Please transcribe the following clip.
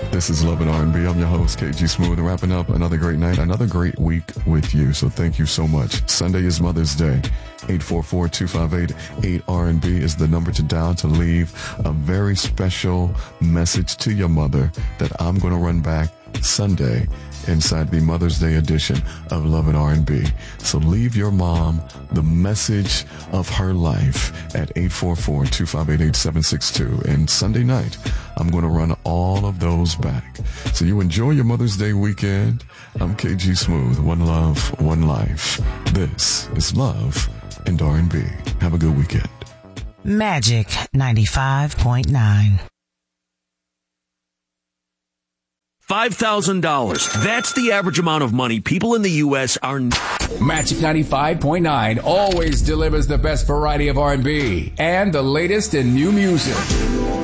This is Love and R&B. I'm your host, KG Smooth, wrapping up another great night, another great week with you. So thank you so much. Sunday is Mother's Day. 844-258-8R&B is the number to dial to leave a very special message to your mother that I'm going to run back Sunday inside the Mother's Day edition of Love and R&B. So leave your mom the message of her life at 844-258-8762. And Sunday night, I'm going to run all of those back. So you enjoy your Mother's Day weekend. I'm KG Smooth. One love, one life. This is Love and R&B. Have a good weekend. Magic 95.9. $5,000. That's the average amount of money people in the U.S. are... Magic 95.9 always delivers the best variety of R&B and the latest in new music.